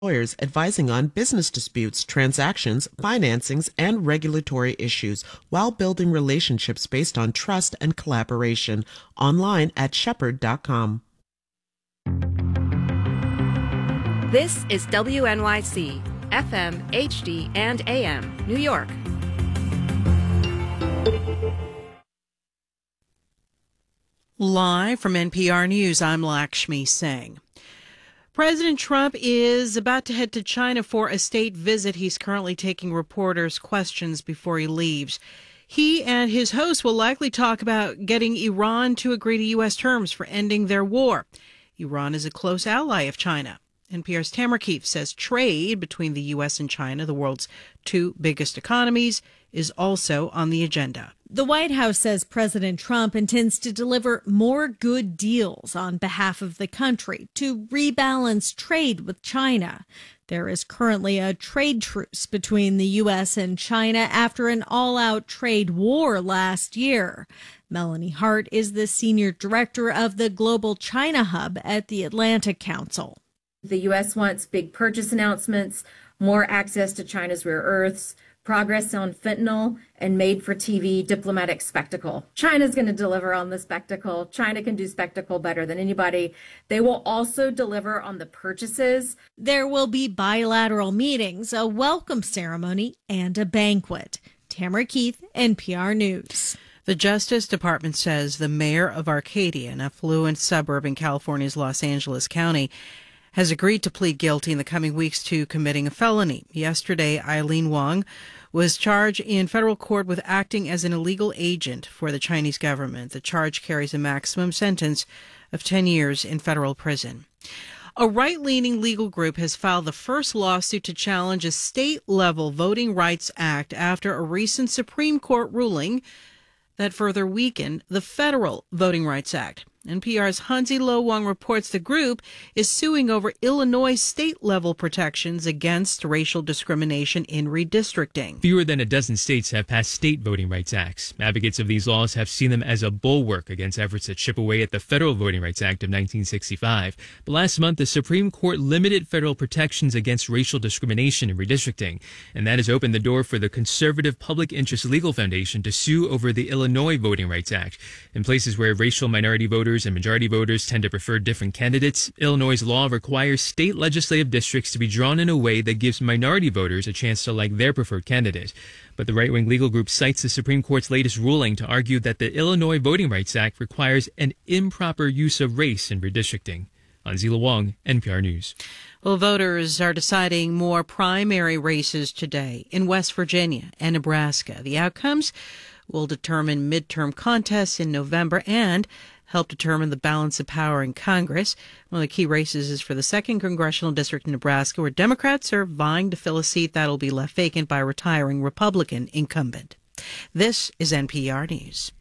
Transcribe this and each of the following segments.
Lawyers advising on business disputes, transactions, financings, and regulatory issues while building relationships based on trust and collaboration. Online at shepherd.com. This is WNYC, FM, HD, and AM, New York. Live from NPR News, I'm Lakshmi Singh. President Trump is about to head to China for a state visit. He's currently taking reporters' questions before he leaves. He and his host will likely talk about getting Iran to agree to U.S. terms for ending their war. Iran is a close ally of China. NPR's Tamara Keefe says trade between the U.S. and China, the world's two biggest economies, is also on the agenda. The White House says President Trump intends to deliver more good deals on behalf of the country to rebalance trade with China. There is currently a trade truce between the U.S. and China after an all-out trade war last year. Melanie Hart is the senior director of the Global China Hub at the Atlantic Council. The U.S. wants big purchase announcements, more access to China's rare earths, progress on fentanyl, and made-for-TV diplomatic spectacle. China's going to deliver on the spectacle. China can do spectacle better than anybody. They will also deliver on the purchases. There will be bilateral meetings, a welcome ceremony, and a banquet. Tamara Keith, NPR News. The Justice Department says the mayor of Arcadia, an affluent suburb in California's Los Angeles County, has agreed to plead guilty in the coming weeks to committing a felony. Yesterday, Eileen Wong was charged in federal court with acting as an illegal agent for the Chinese government. The charge carries a maximum sentence of 10 years in federal prison. A right-leaning legal group has filed the first lawsuit to challenge a state-level Voting Rights Act after a recent Supreme Court ruling that further weakened the federal Voting Rights Act. NPR's Hansi Lo Wang reports the group is suing over Illinois state-level protections against racial discrimination in redistricting. Fewer than a dozen states have passed state voting rights acts. Advocates of these laws have seen them as a bulwark against efforts that chip away at the Federal Voting Rights Act of 1965. But last month, the Supreme Court limited federal protections against racial discrimination in redistricting, and that has opened the door for the conservative Public Interest Legal Foundation to sue over the Illinois Voting Rights Act. In places where racial minority voters and majority voters tend to prefer different candidates, Illinois' law requires state legislative districts to be drawn in a way that gives minority voters a chance to elect their preferred candidate. But the right-wing legal group cites the Supreme Court's latest ruling to argue that the Illinois Voting Rights Act requires an improper use of race in redistricting. Anzila Wong, NPR News. Well, voters are deciding more primary races today in West Virginia and Nebraska. The outcomes will determine midterm contests in November and help determine the balance of power in Congress. One of the key races is for the 2nd Congressional District in Nebraska, where Democrats are vying to fill a seat that will be left vacant by a retiring Republican incumbent. This is NPR News.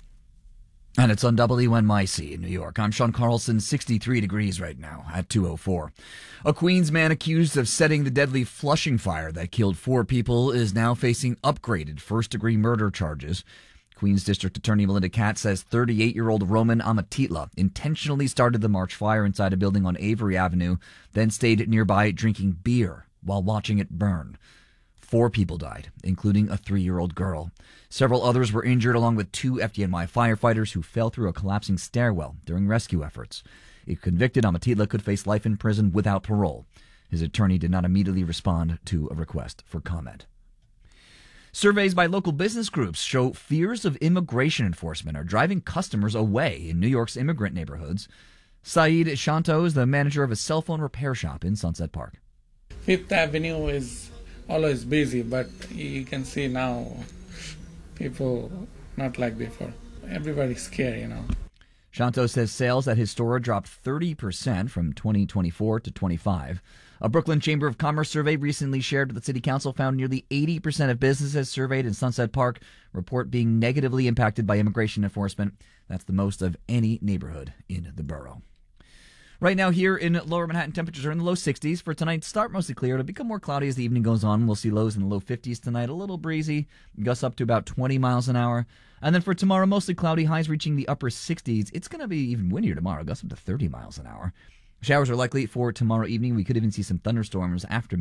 And it's on WNYC in New York. I'm Sean Carlson, 63 degrees right now at 2:04. A Queens man accused of setting the deadly Flushing fire that killed 4 people is now facing upgraded first-degree murder charges. Queens District Attorney Melinda Katz says 38-year-old Roman Amatitla intentionally started the March fire inside a building on Avery Avenue, then stayed nearby drinking beer while watching it burn. 4 people died, including a 3-year-old girl. Several others were injured, along with 2 FDNY firefighters who fell through a collapsing stairwell during rescue efforts. If convicted, Amatitla could face life in prison without parole. His attorney did not immediately respond to a request for comment. Surveys by local business groups show fears of immigration enforcement are driving customers away in New York's immigrant neighborhoods. Saeed Shanto is the manager of a cell phone repair shop in Sunset Park. Fifth Avenue is always busy, but you can see now people not like before. Everybody's scared, Shanto says sales at his store dropped 30% from 2024 to 25. A Brooklyn Chamber of Commerce survey recently shared with the City Council found nearly 80% of businesses surveyed in Sunset Park report being negatively impacted by immigration enforcement. That's the most of any neighborhood in the borough. Right now here in Lower Manhattan, temperatures are in the low 60s. For tonight, start mostly clear. It'll become more cloudy as the evening goes on. We'll see lows in the low 50s tonight, a little breezy, gusts up to about 20 miles an hour. And then for tomorrow, mostly cloudy, highs reaching the upper 60s. It's going to be even windier tomorrow, gusts up to 30 miles an hour. Showers are likely for tomorrow evening. We could even see some thunderstorms after